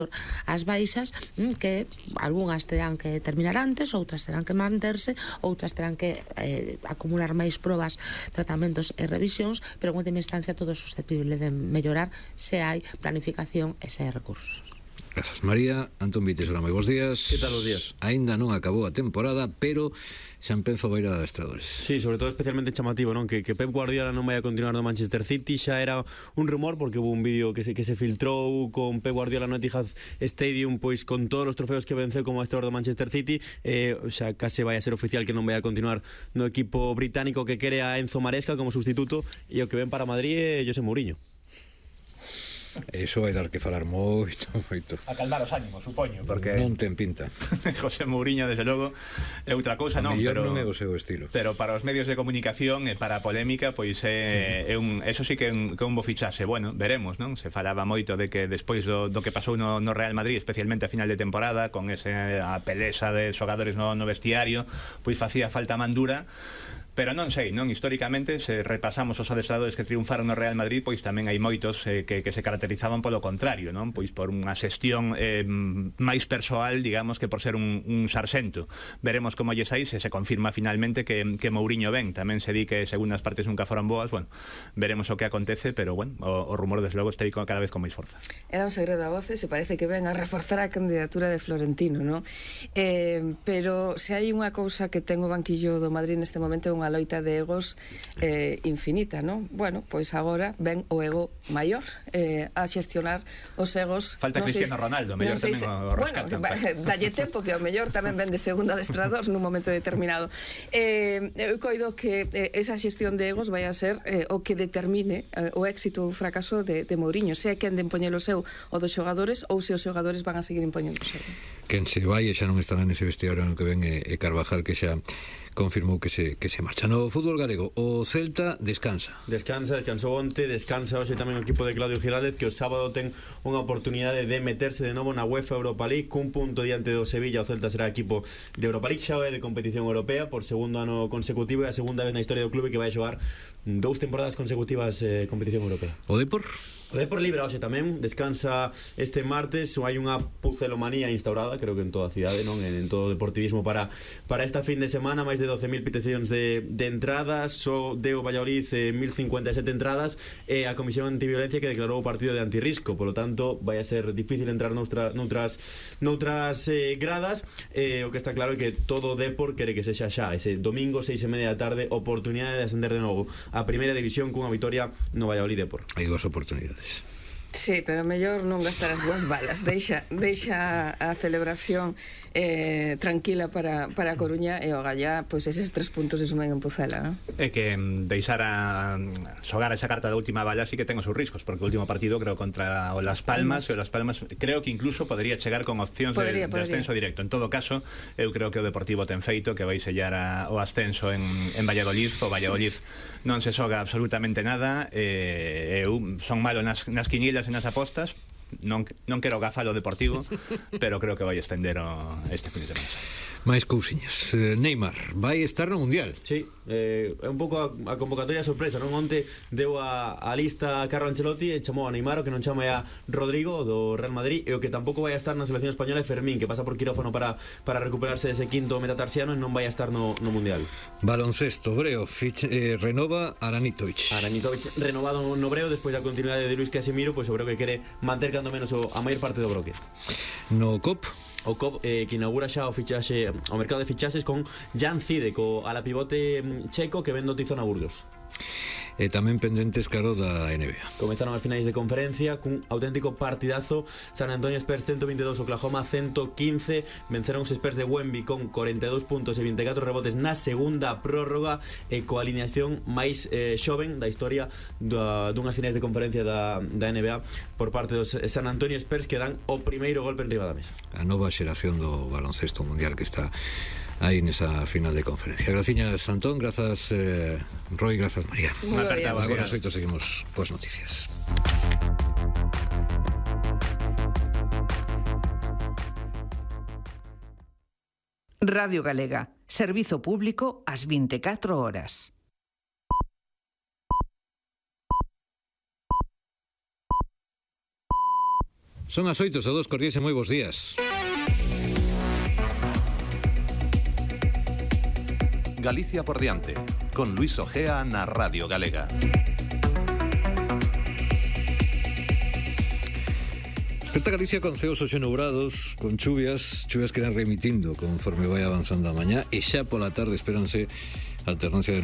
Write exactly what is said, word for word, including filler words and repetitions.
as baixas, que algunhas terán que terminar antes, outras terán que manterse, outras terán que eh, acumular máis probas, tratamentos e revisións, pero en última instancia todo é susceptible de mellorar se hai planificación e se hai recursos. Grazas, María. Antón Vites, hola, moi bons días. Que tal os días? Ainda non acabou a temporada, pero xa empezo a beira de adestradores. Sí, sobre todo especialmente chamativo, non? Que, que Pep Guardiola non vai a continuar no Manchester City. Xa era un rumor, porque hubo un vídeo que se, que se filtrou con Pep Guardiola no Etihad Stadium, pois con todos os trofeos que venceu como adestrador do Manchester City. eh, Xa case vai a ser oficial que non vai a continuar no equipo británico, que quere a Enzo Maresca como sustituto, e o que ven para Madrid é José Mourinho. Eso vai dar que falar moito, moito. A calmar os ánimos, supoño, porque non ten pinta. José Mourinho, desde logo, é outra cousa, non, pero pero non é o seu estilo. Pero para os medios de comunicación e para a polémica, pois é, sí. é un, eso sí que é un, que é un bo fichaxe. Bueno, veremos, non? Se falaba moito de que despois do, do que pasou no, no Real Madrid, especialmente a final de temporada, con ese a pelesa de xogadores no, no vestiario, pois facía falta mandura. Pero non sei, non, históricamente, se repasamos os adestradores que triunfaron no Real Madrid, pois tamén hai moitos eh, que, que se caracterizaban polo contrario, non? Pois por unha xestión eh, máis persoal, digamos, que por ser un, un sarxento. Veremos como lle sai, se se confirma finalmente que, que Mourinho ven. Tamén se di que segundas partes nunca foran boas. Bueno, veremos o que acontece, pero bueno, o, o rumor desde logo está aí cada vez con máis forza. Era un segredo a voces e parece que ven a reforzar a candidatura de Florentino, non? Eh, pero se hai unha cousa que ten o banquillo do Madrid neste momento é unha loita de egos eh, infinita, non? Bueno, pois agora ven o ego maior eh, a xestionar os egos. Falta Cristiano sei, Ronaldo, mellor tamén se, o rescatan. Bueno, dalle tempo que o mellor tamén ven de segundo adestrador nun momento determinado. Eh, eu coido que eh, esa xestión de egos vai a ser eh, o que determine eh, o éxito ou o fracaso de, de Mourinho, se é quen de impoñer o seu o dos xogadores ou se os xogadores van a seguir impoñendo o seu. Quen se vai e xa non estará nese vestiario no que ven é, é Carvajal, que xa confirmou que se, que se marcha. No fútbol galego, o Celta descansa. Descansa, descansou onte, descansa hoxe tamén o equipo de Claudio Giraldez, que o sábado ten unha oportunidade de meterse de novo na UEFA Europa League, cun punto diante do Sevilla. O Celta será equipo de Europa League, xa é de competición europea por segundo ano consecutivo, e a segunda vez na historia do clube que vai xogar dous temporadas consecutivas eh, competición europea. O Depor? O Depor Libre hoxe tamén descansa este martes. Hai unha pucelomanía instaurada, creo que en toda a cidade, non? En todo o deportivismo para, para esta fin de semana. Máis de doce mil peticións de, de entradas. Só deu Valladolid eh, mil cincuenta e sete entradas, e a Comisión Antiviolencia que declarou o partido de antirrisco. Por lo tanto, vai a ser difícil entrar noutra, noutras, noutras eh, gradas. eh, O que está claro é que todo o Depor quere que sexa xa ese domingo, seis e media da tarde, oportunidade de ascender de novo a primeira división cunha vitoria no Valladolid Depor. Hai dúas oportunidades. Sí, pero mellor non gastar as dúas balas. Deixa, deixa a celebración eh, tranquila para, para a Coruña, e o Gallá, pois eses tres puntos se sumen en Pucela, non? É que mm, deixar a xogar esa carta da última bala sí que ten os seus riscos, porque o último partido creo contra o Las Palmas, e o Las Palmas creo que incluso podría chegar con opcións podría, de, de ascenso directo. En todo caso, eu creo que o Deportivo ten feito, que vai sellar a, o ascenso en, en Valladolid. O Valladolid non se xoga absolutamente nada. eh, eu son malo nas, nas quinielas e nas apostas. Non, non quero gafar o Deportivo, pero creo que vai estender o, este fin de semana. máis cousiñas. eh, Neymar vai estar no Mundial. Sí, eh, é un pouco a, a convocatoria sorpresa, non? Onte deu a, a lista a Carlo Ancelotti e chamou a Neymar. O que non chama é a Rodrigo do Real Madrid, e o que tampouco vai a estar na selección española é Fermín, que pasa por quirófano para, para recuperarse dese quinto metatarsiano, e non vai a estar no, no Mundial. Baloncesto, Breo fich, eh, renova Aranitovic. Aranitovic renovado no Breo despois da continuidade de Luis Casimiro, pois o Breo que quere manter cando menos o, a maior parte do bloque. No COP, o COP eh, que inaugura xa o fichaxe, o mercado de fichaxes con Jan Zidek, o ala pivote checo que ven do Tizona Burgos. E tamén pendentes, claro, da N B A. Comenzaron as finais de conferencia cun auténtico partidazo. San Antonio Spurs ciento veintidós, Oklahoma ciento quince. Venceron os Spurs de Wemby con cuarenta e dous puntos e vinte e catro rebotes na segunda prórroga, e coa alineación máis eh, xoven da historia da, dunhas finais de conferencia da, da N B A por parte dos San Antonio Spurs, que dan o primeiro golpe en riba da mesa. A nova xeración do baloncesto mundial que está aí nesa final de conferencia. Graciñas, Antón, grazas eh, Roy, grazas María. Agora os oito seguimos coas noticias. Radio Galega, servizo público ás vinte e catro horas. Son as oito, a dos cordiais e moi bons días. Galicia por diante, con Luis Ojea na Radio Galega. Desperta Galicia con ceos hoxe nubrados, con chuvias, chuvias que irán remitindo conforme vai avanzando a mañá, e xa pola tarde espéranse alternancia de